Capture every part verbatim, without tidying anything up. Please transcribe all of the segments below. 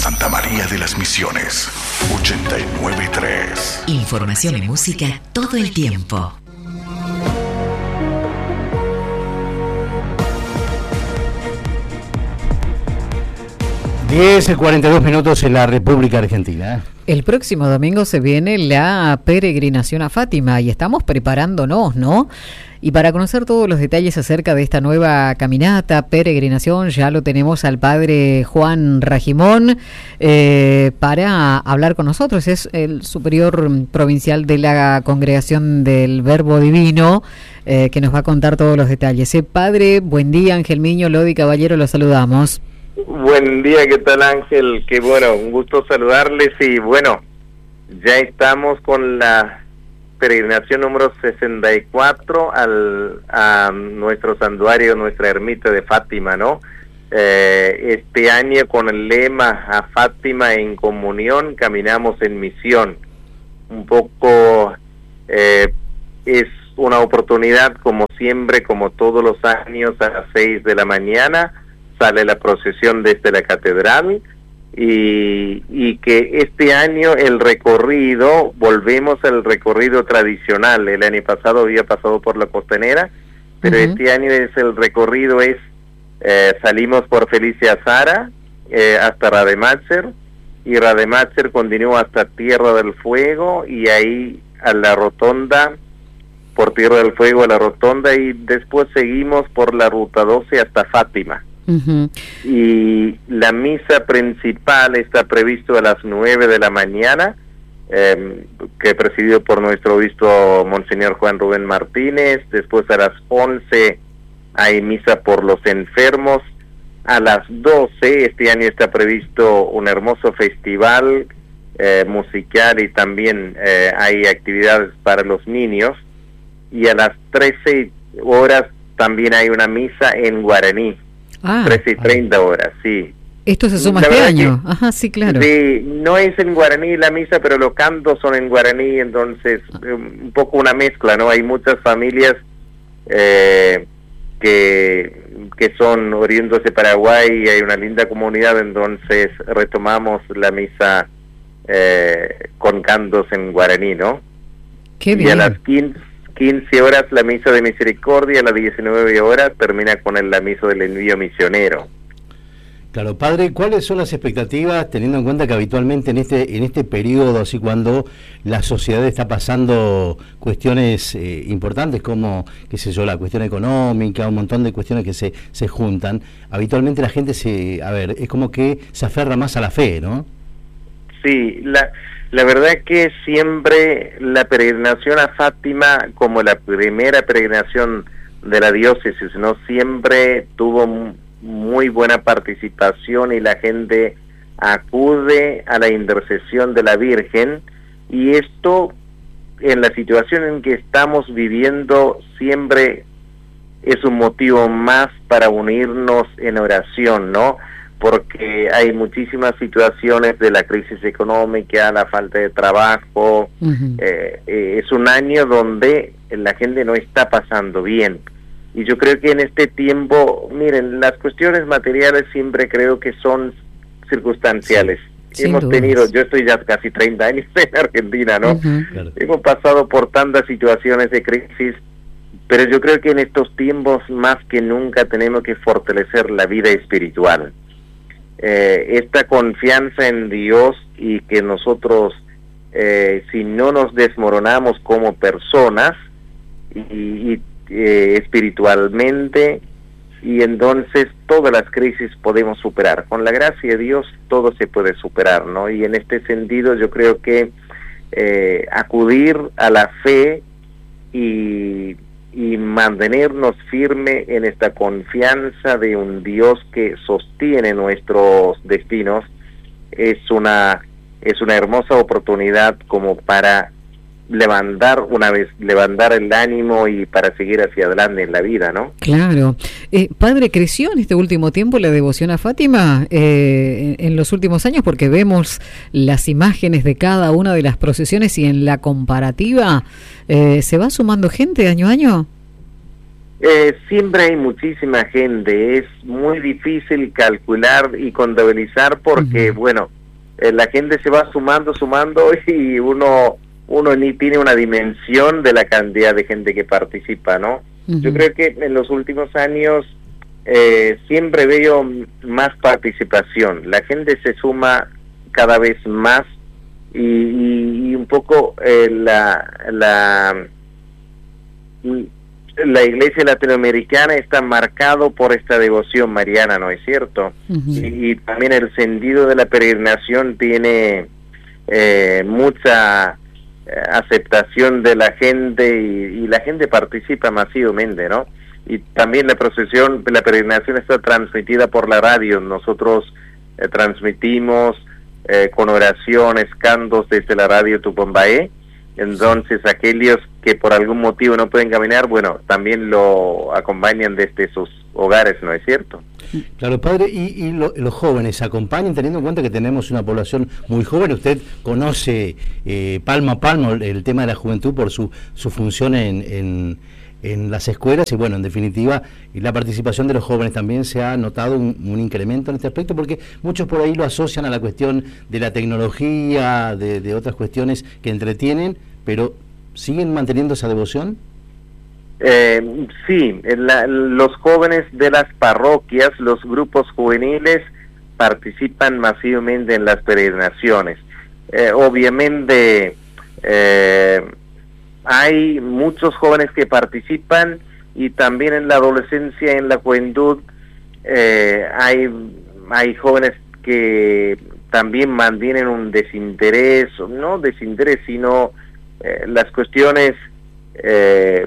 Santa María de las Misiones, ochenta y nueve punto tres. Información y música todo el tiempo. diez y cuarenta y dos minutos en la República Argentina. El próximo domingo se viene la peregrinación a Fátima y estamos preparándonos, ¿no? Y para conocer todos los detalles acerca de esta nueva caminata, peregrinación, ya lo tenemos al padre Juan Rajimón eh, para hablar con nosotros. Es el superior provincial de la Congregación del Verbo Divino, eh, que nos va a contar todos los detalles. Eh, padre, buen día, Ángel Miño, Lodi Caballero, los saludamos. Buen día, ¿qué tal, Ángel? Qué bueno, un gusto saludarles y bueno, ya estamos con la peregrinación número sesenta y cuatro al, a nuestro santuario, nuestra ermita de Fátima, ¿no? Eh, este año con el lema A Fátima en comunión, caminamos en misión. Un poco eh, es una oportunidad, como siempre, como todos los años, a las seis de la mañana, sale la procesión desde la catedral y, y que este año el recorrido, volvemos al recorrido tradicional. El año pasado había pasado por la Costanera, pero uh-huh. este año es el recorrido es, eh, salimos por Felicia Zara eh, hasta Rademacher y Rademacher continúa hasta Tierra del Fuego y ahí a la rotonda, por Tierra del Fuego a la rotonda y después seguimos por la ruta doce hasta Fátima. Uh-huh. Y la misa principal está previsto a las nueve de la mañana, eh, que presidido por nuestro obispo Monseñor Juan Rubén Martínez. Después a las once hay misa por los enfermos. A las doce este año está previsto un hermoso festival eh, musical y también eh, hay actividades para los niños. Y a las trece horas también hay una misa en guaraní. Ah, trece y treinta horas, sí. Esto se suma este año. Que, Ajá, sí, claro. Sí, no es en guaraní la misa, pero los cantos son en guaraní, entonces ah. un poco una mezcla, ¿no? Hay muchas familias eh, que, que son oriundos de Paraguay y hay una linda comunidad, entonces retomamos la misa eh, con cantos en guaraní, ¿no? Qué bien. Y a las quince quince horas la misa de misericordia, a las diecinueve horas termina con el, la misa del envío misionero. Claro, padre, ¿cuáles son las expectativas teniendo en cuenta que habitualmente en este en este periodo, así cuando la sociedad está pasando cuestiones eh, importantes como, qué sé yo, la cuestión económica, un montón de cuestiones que se, se juntan, habitualmente la gente se, a ver, es como que se aferra más a la fe, ¿no? Sí, la... La verdad es que siempre la peregrinación a Fátima, como la primera peregrinación de la diócesis, no siempre tuvo muy buena participación y la gente acude a la intercesión de la Virgen, y esto en la situación en que estamos viviendo siempre es un motivo más para unirnos en oración, ¿no? Porque hay muchísimas situaciones de la crisis económica, la falta de trabajo. Uh-huh. eh, eh, es un año donde la gente no está pasando bien. Y yo creo que en este tiempo, miren, las cuestiones materiales siempre creo que son circunstanciales. Sí, hemos tenido, yo estoy ya casi treinta años en Argentina, ¿no? Uh-huh. Claro. Hemos pasado por tantas situaciones de crisis, pero yo creo que en estos tiempos más que nunca tenemos que fortalecer la vida espiritual. Eh, esta confianza en Dios y que nosotros, eh, si no nos desmoronamos como personas y, y eh, espiritualmente, y entonces todas las crisis podemos superar. Con la gracia de Dios todo se puede superar, ¿no? Y en este sentido yo creo que eh, acudir a la fe y y mantenernos firme en esta confianza de un Dios que sostiene nuestros destinos es una es una hermosa oportunidad como para levantar una vez levantar el ánimo y para seguir hacia adelante en la vida, ¿no? Claro. Eh, padre, ¿creció en este último tiempo la devoción a Fátima eh, en, en los últimos años? Porque vemos las imágenes de cada una de las procesiones y en la comparativa eh, ¿se va sumando gente año a año? Eh, siempre hay muchísima gente, es muy difícil calcular y contabilizar porque, uh-huh. bueno, eh, la gente se va sumando, sumando y uno uno ni tiene una dimensión de la cantidad de gente que participa, ¿no? Uh-huh. Yo creo que en los últimos años eh, siempre veo más participación, la gente se suma cada vez más y, y, y un poco eh, la la la iglesia latinoamericana está marcado por esta devoción mariana, ¿no es cierto? Uh-huh. y, y también el sentido de la peregrinación tiene eh, mucha eh, aceptación de la gente y, y la gente participa masivamente, ¿no? Y también la procesión, la peregrinación está transmitida por la radio, nosotros eh, transmitimos eh, con oraciones, cantos desde la radio Tupambaé. Entonces aquellos que por algún motivo no pueden caminar, bueno, también lo acompañan desde sus hogares, ¿no es cierto? Claro, padre, y, y lo, los jóvenes acompañan, teniendo en cuenta que tenemos una población muy joven. Usted conoce eh, palmo a palmo el, el tema de la juventud por su, su función en, en, en las escuelas, y bueno, en definitiva, la participación de los jóvenes también se ha notado un, un incremento en este aspecto, porque muchos por ahí lo asocian a la cuestión de la tecnología, de, de otras cuestiones que entretienen, pero ¿siguen manteniendo esa devoción? Eh, sí, la, los jóvenes de las parroquias, los grupos juveniles participan masivamente en las peregrinaciones. Eh, obviamente eh, hay muchos jóvenes que participan y también en la adolescencia, en la juventud, eh, hay, hay jóvenes que también mantienen un desinterés, no desinterés, sino eh, las cuestiones eh,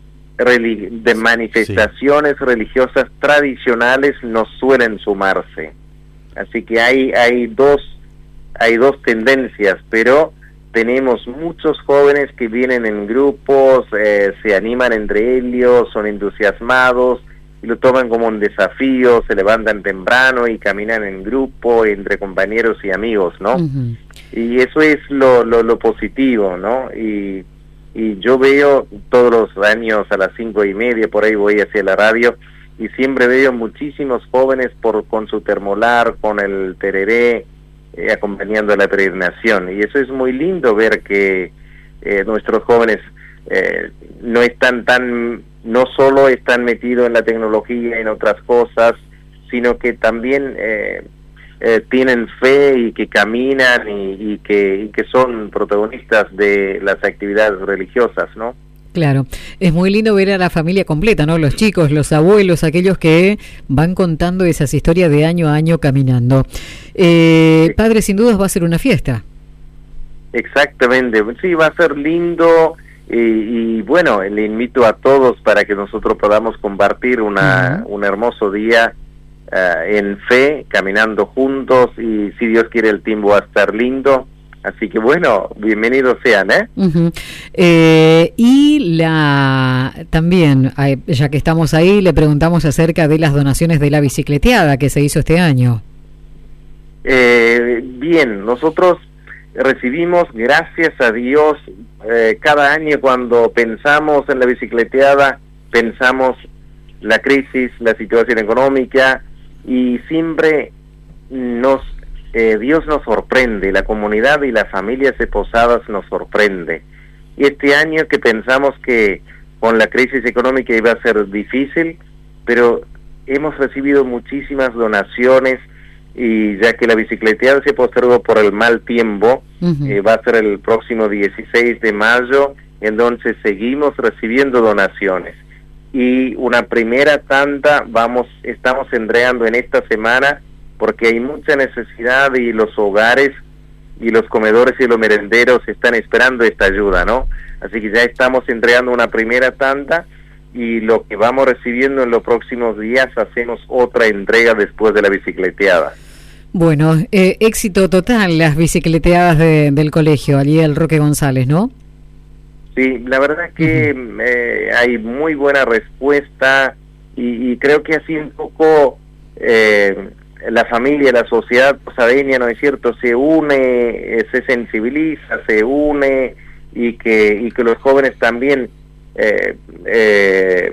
de manifestaciones sí. religiosas tradicionales no suelen sumarse. Así que hay hay dos hay dos tendencias, pero tenemos muchos jóvenes que vienen en grupos, eh, se animan entre ellos, son entusiasmados y lo toman como un desafío, se levantan temprano y caminan en grupo entre compañeros y amigos, ¿no? Uh-huh. Y eso es lo, lo, lo positivo, ¿no? Y Y yo veo todos los años a las cinco y media, por ahí voy hacia la radio, y siempre veo muchísimos jóvenes por con su termolar, con el tereré, eh, acompañando a la peregrinación. Y eso es muy lindo ver que eh, nuestros jóvenes eh, no están tan, no solo están metidos en la tecnología, en otras cosas, sino que también eh, Eh, tienen fe y que caminan y, y, que, y que son protagonistas de las actividades religiosas, ¿no? Claro, es muy lindo ver a la familia completa, ¿no? Los chicos, los abuelos, aquellos que van contando esas historias de año a año caminando. Eh, sí. Padre, sin dudas va a ser una fiesta. Exactamente, sí, va a ser lindo y, y bueno, le invito a todos para que nosotros podamos compartir una, uh-huh. un hermoso día Uh, en fe, caminando juntos, y si Dios quiere el tiempo va a estar lindo, así que bueno, bienvenidos sean, ¿eh? Uh-huh. eh y la también, ya que estamos ahí, le preguntamos acerca de las donaciones de la bicicleteada que se hizo este año. Eh, bien, nosotros recibimos, gracias a Dios, eh, cada año cuando pensamos en la bicicleteada, pensamos la crisis, la situación económica, y siempre nos eh, Dios nos sorprende, la comunidad y las familias de Posadas nos sorprende. Y este año que pensamos que con la crisis económica iba a ser difícil, pero hemos recibido muchísimas donaciones, y ya que la bicicleteada se postergó por el mal tiempo, uh-huh. eh, va a ser el próximo dieciséis de mayo, entonces seguimos recibiendo donaciones. Y una primera tanda vamos estamos entregando en esta semana porque hay mucha necesidad y los hogares y los comedores y los merenderos están esperando esta ayuda, ¿no? Así que ya estamos entregando una primera tanda y lo que vamos recibiendo en los próximos días hacemos otra entrega después de la bicicleteada. Bueno, eh, éxito total las bicicleteadas de, del colegio, allí el Roque González, ¿no? Sí, la verdad que uh-huh. eh, hay muy buena respuesta y, y creo que así un poco eh, la familia, la sociedad posadeña, ¿no es cierto?, se une, eh, se sensibiliza, se une y que y que los jóvenes también eh, eh,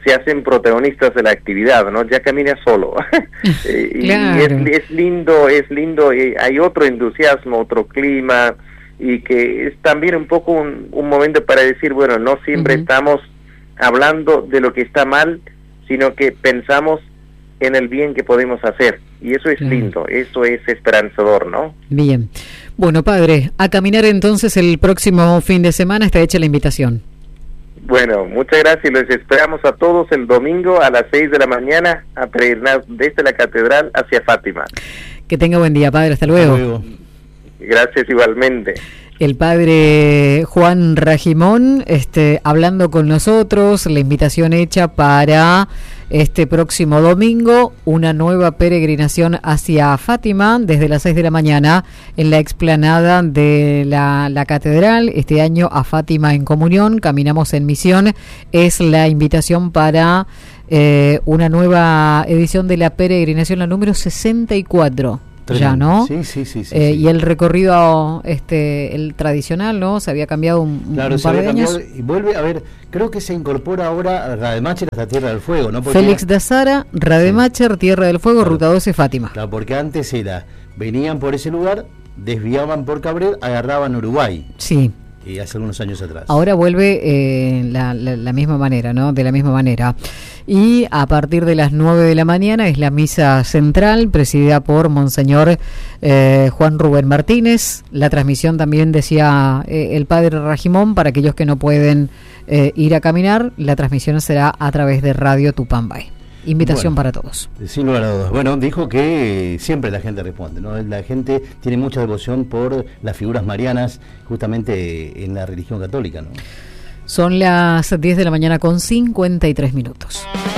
se hacen protagonistas de la actividad, ¿no? Ya camina solo. eh, Claro. Y es, es lindo, es lindo, y hay otro entusiasmo, otro clima, y que es también un poco un, un momento para decir, bueno, no siempre Uh-huh. estamos hablando de lo que está mal, sino que pensamos en el bien que podemos hacer. Y eso es Claro. lindo, eso es esperanzador, ¿no? Bien. Bueno, padre, a caminar entonces el próximo fin de semana, está hecha la invitación. Bueno, muchas gracias. Los esperamos a todos el domingo a las seis de la mañana a peregrinar desde la catedral hacia Fátima. Que tenga buen día, padre. Hasta luego. Hasta luego. Gracias igualmente. El padre Juan Rajimón, este, hablando con nosotros, la invitación hecha para este próximo domingo, una nueva peregrinación hacia Fátima desde las seis de la mañana en la explanada de la, la catedral. Este año a Fátima en comunión, caminamos en misión. Es la invitación para eh, una nueva edición de la peregrinación, la número sesenta y cuatro. Ya, ¿no? Sí, sí, sí. sí, Eh, sí. Y el recorrido, este, el tradicional, ¿no? Se había cambiado un, un Claro, se par de había años. cambiado y vuelve, a ver, creo que se incorpora ahora a Rademacher hasta Tierra del Fuego, ¿no? Porque Félix era- de Azara, Rademacher, Tierra del Fuego, Claro. Ruta doce, Fátima. Claro, porque antes era, venían por ese lugar, desviaban por Cabrera, agarraban Uruguay, Sí. y hace algunos años atrás. Ahora vuelve eh, la, la, la misma manera, ¿no? De la misma manera. Y a partir de las nueve de la mañana es la misa central, presidida por Monseñor eh, Juan Rubén Martínez. La transmisión también decía eh, el padre Rajimón, para aquellos que no pueden eh, ir a caminar, la transmisión será a través de Radio Tupambay. Invitación Bueno. para todos. Sin lugar a dudas. Bueno, dijo que eh, siempre la gente responde, ¿no? La gente tiene mucha devoción por las figuras marianas, justamente eh, en la religión católica, ¿no? Son las diez de la mañana con cincuenta y tres minutos.